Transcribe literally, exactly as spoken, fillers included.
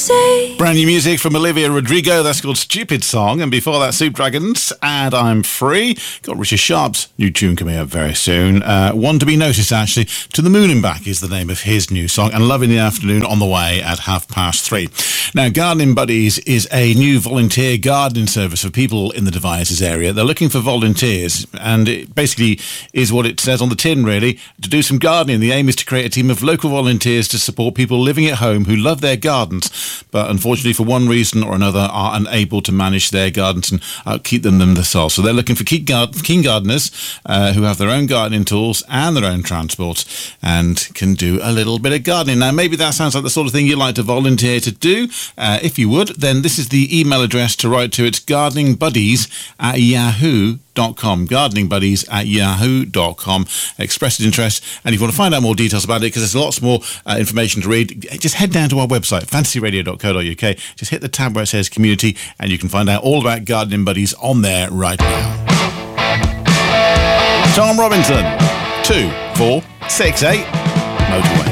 say. Brand new music from Olivia Rodrigo. That's called Stupid Song. And before that, Soup Dragons and I'm Free. Got Richard Sharp's new tune coming up very soon. Uh, one to be noticed, actually. To the Moon and Back is the name of his new song. And Love in the Afternoon on the way at half past three. Now, Gardening Buddies is a new volunteer gardening service for people in the Devizes area. They're looking for volunteers. And it basically is what it says on the tin, really. To do some gardening. The aim is to create a team of local volunteers to support people living at home who love their gardens, but unfortunately for one reason or another are unable to manage their gardens and uh, keep them themselves. So they're looking for keen, gar- keen gardeners uh, who have their own gardening tools and their own transport and can do a little bit of gardening. Now, maybe that sounds like the sort of thing you'd like to volunteer to do. Uh, if you would, then this is the email address to write to. It's gardeningbuddies at yahoo dot com. gardeningbuddies at yahoo dot com. Express interest, and if you want to find out more details about it, because there's lots more uh, information to read, just head down to our website, fantasy radio dot co dot uk. Just hit the tab where it says community, and you can find out all about Gardening Buddies on there right now. Tom Robinson, two four six eight Motorway.